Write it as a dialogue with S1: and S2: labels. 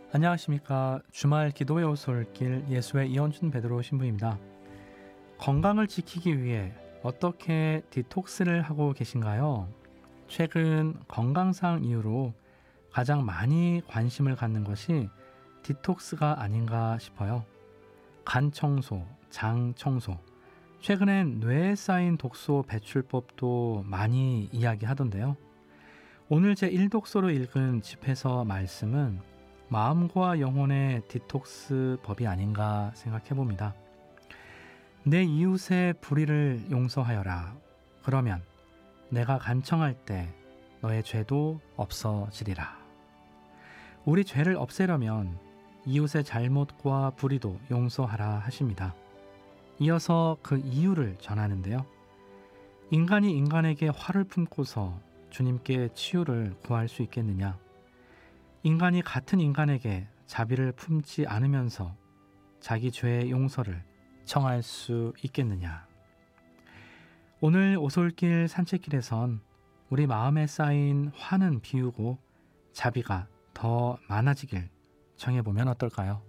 S1: 안녕하십니까. 주말 기도의 오솔길 예수의 이원준 베드로 신부입니다. 건강을 지키기 위해 어떻게 디톡스를 하고 계신가요? 최근 건강상 이유로 가장 많이 관심을 갖는 것이 디톡스가 아닌가 싶어요. 간 청소, 장 청소, 최근엔 뇌에 쌓인 독소 배출법도 많이 이야기하던데요. 오늘 제 1독서로 읽은 집에서 말씀은 마음과 영혼의 디톡스 법이 아닌가 생각해 봅니다. 내 이웃의 불의를 용서하여라. 그러면 내가 간청할 때 너의 죄도 없어지리라. 우리 죄를 없애려면 이웃의 잘못과 불의도 용서하라 하십니다. 이어서 그 이유를 전하는데요. 인간이 인간에게 화를 품고서 주님께 치유를 구할 수 있겠느냐? 인간이 같은 인간에게 자비를 품지 않으면서 자기 죄의 용서를 청할 수 있겠느냐? 오늘 오솔길 산책길에선 우리 마음에 쌓인 화는 비우고 자비가 더 많아지길 청해보면 어떨까요?